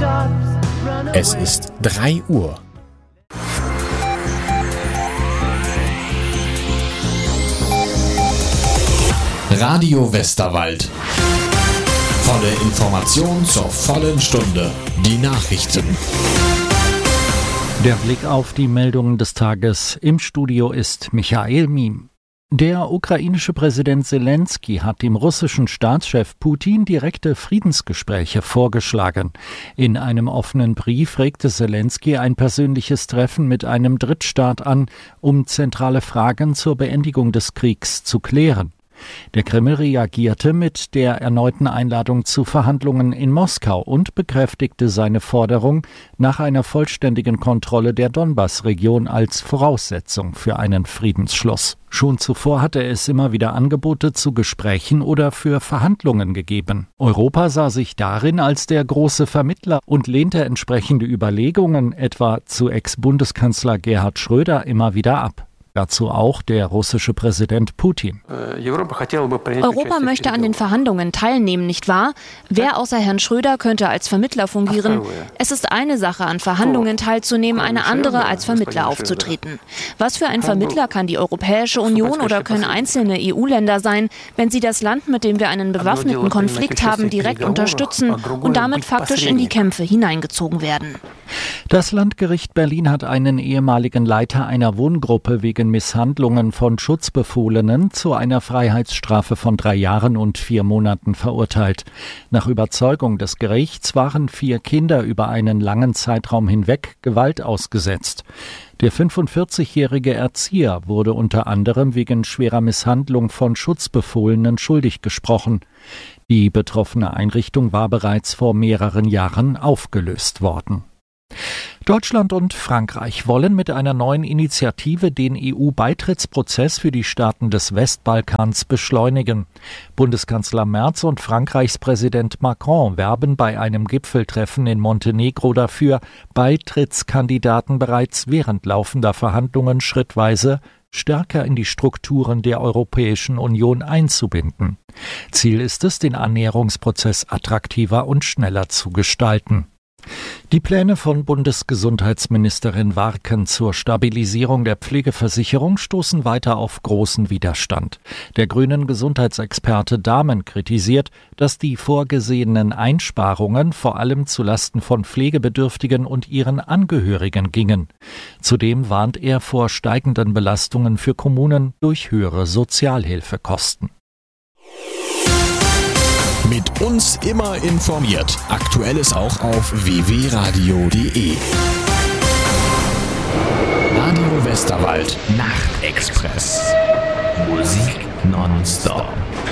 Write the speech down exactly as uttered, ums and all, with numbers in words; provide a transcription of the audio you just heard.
Es ist drei Uhr. Radio Westerwald. Volle Information zur vollen Stunde. Die Nachrichten. Der Blick auf die Meldungen des Tages. Im Studio ist Michael Miem. Der ukrainische Präsident Zelensky hat dem russischen Staatschef Putin direkte Friedensgespräche vorgeschlagen. In einem offenen Brief regte Zelensky ein persönliches Treffen mit einem Drittstaat an, um zentrale Fragen zur Beendigung des Kriegs zu klären. Der Kreml reagierte mit der erneuten Einladung zu Verhandlungen in Moskau und bekräftigte seine Forderung nach einer vollständigen Kontrolle der Donbass-Region als Voraussetzung für einen Friedensschluss. Schon zuvor hatte es immer wieder Angebote zu Gesprächen oder für Verhandlungen gegeben. Europa sah sich darin als der große Vermittler und lehnte entsprechende Überlegungen, etwa zu Ex-Bundeskanzler Gerhard Schröder, immer wieder ab. Dazu auch der russische Präsident Putin. Europa möchte an den Verhandlungen teilnehmen, nicht wahr? Wer außer Herrn Schröder könnte als Vermittler fungieren? Es ist eine Sache, an Verhandlungen teilzunehmen, eine andere, als Vermittler aufzutreten. Was für ein Vermittler kann die Europäische Union oder können einzelne E U-Länder sein, wenn sie das Land, mit dem wir einen bewaffneten Konflikt haben, direkt unterstützen und damit faktisch in die Kämpfe hineingezogen werden? Das Landgericht Berlin hat einen ehemaligen Leiter einer Wohngruppe wegen Misshandlungen von Schutzbefohlenen zu einer Freiheitsstrafe von drei Jahren und vier Monaten verurteilt. Nach Überzeugung des Gerichts waren vier Kinder über einen langen Zeitraum hinweg Gewalt ausgesetzt. Der fünfundvierzigjährige Erzieher wurde unter anderem wegen schwerer Misshandlung von Schutzbefohlenen schuldig gesprochen. Die betroffene Einrichtung war bereits vor mehreren Jahren aufgelöst worden. Deutschland und Frankreich wollen mit einer neuen Initiative den E U-Beitrittsprozess für die Staaten des Westbalkans beschleunigen. Bundeskanzler Merz und Frankreichs Präsident Macron werben bei einem Gipfeltreffen in Montenegro dafür, Beitrittskandidaten bereits während laufender Verhandlungen schrittweise stärker in die Strukturen der Europäischen Union einzubinden. Ziel ist es, den Annäherungsprozess attraktiver und schneller zu gestalten. Die Pläne von Bundesgesundheitsministerin Warken zur Stabilisierung der Pflegeversicherung stoßen weiter auf großen Widerstand. Der grünen Gesundheitsexperte Dahmen kritisiert, dass die vorgesehenen Einsparungen vor allem zulasten von Pflegebedürftigen und ihren Angehörigen gingen. Zudem warnt er vor steigenden Belastungen für Kommunen durch höhere Sozialhilfekosten. Mit uns immer informiert. Aktuelles auch auf w w radio punkt d e. Radio Westerwald Nachtexpress. Musik nonstop.